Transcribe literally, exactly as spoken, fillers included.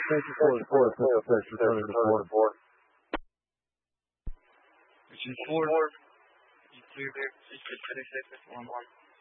Thank you for the four, Central Six, returning to four. Mission four. You clear there. Six, six, six, one, one.